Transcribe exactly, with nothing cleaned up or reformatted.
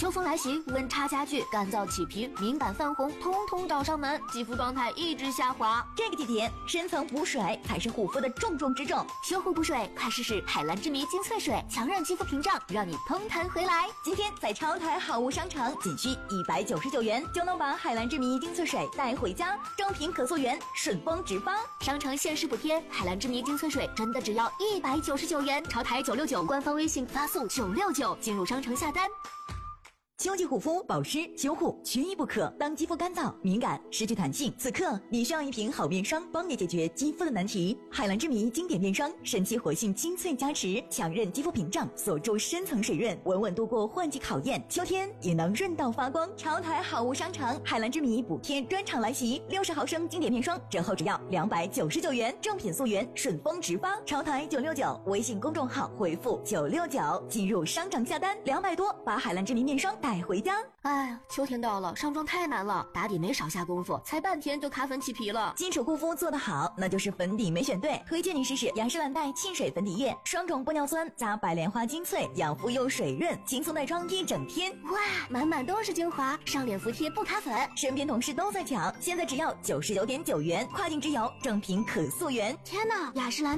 秋风来袭，温差加剧，干燥起皮、敏感泛红，通通找上门，肌肤状态一直下滑。 这个季节，深层补水才是护肤的重中之重。 修护补水，快试试海蓝之谜精粹水，强韧肌肤屏障，让你嘭弹回来。 今天在超台好物商城，仅需一百九十九元就能把海蓝之谜精粹水带回家，正品可溯源，顺丰直发。 商城限时补贴，海蓝之谜精粹水真的只要一百九十九元，超台九六九，官方微信发送九六九，进入商城下单。 秋季护肤保湿修护缺一不可。当肌肤干燥敏感失去弹性，此刻你需要一瓶好面霜，帮你解决肌肤的难题。海蓝之谜经典面霜，神奇活性精粹加持，强韧肌肤屏障，锁住深层水润，稳稳度过换季考验，秋天也能润到发光。超台好物商城海蓝之谜补贴专场来袭，六十毫升经典面霜折后只要两百九十九元，正品溯源，顺丰直发。超台九六九，微信公众号回复九六九，进入商场下单，两百多把海蓝之谜面霜带回家。 哎呀，秋天到了，上妆太难了，打底没少下功夫，才半天就卡粉起皮了。 基础护肤做得好，那就是粉底没选对。推荐你试试雅诗兰黛沁水粉底液，双种玻尿酸加白莲花精粹，养肤又水润，轻松带妆一整天。 哇，满满都是精华，上脸服帖不卡粉。 身边同事都在抢，现在只要九十九点九元，跨境直邮，正品可溯源。 天哪，雅诗兰